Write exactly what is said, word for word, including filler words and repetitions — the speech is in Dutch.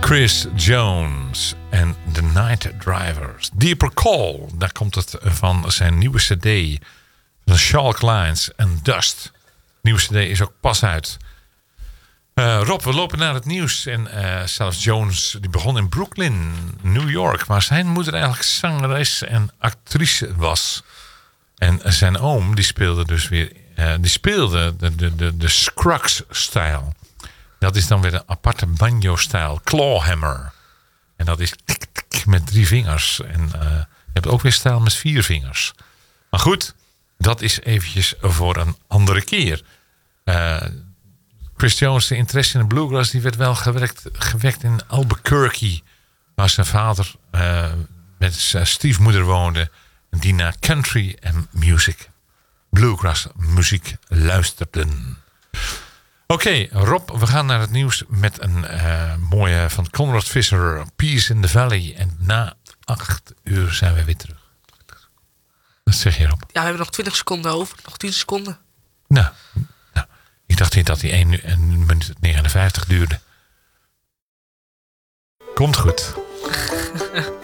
Chris Jones en The Night Drivers. Deeper Call, daar komt het van zijn nieuwe cd. Van Shark Lines en Dust. Nieuwe cd is ook pas uit. Uh, Rob, we lopen naar het nieuws. En uh, zelfs Jones, die begon in Brooklyn, New York. Waar zijn moeder eigenlijk zangeres en actrice was. En zijn oom, die speelde dus weer... Uh, die speelde de, de, de, de Scruggs-stijl. Dat is dan weer een aparte banjo-stijl. Clawhammer. En dat is tik, tik, met drie vingers. En uh, je hebt ook weer stijl met vier vingers. Maar goed, dat is eventjes voor een andere keer. Uh, Chris Jones, de interesse in de bluegrass, die werd wel gewekt, gewekt in Albuquerque. Waar zijn vader uh, met zijn stiefmoeder woonde. Die naar country en music, bluegrass muziek luisterden. Oké, okay, Rob, we gaan naar het nieuws met een uh, mooie van Conrad Visser, Peace in the Valley. En na acht uur zijn we weer terug. Wat zeg je, Rob? Ja, we hebben nog twintig seconden over. Nog tien seconden. Nou, nou ik dacht niet dat die één minuut negenenvijftig duurde. Komt goed.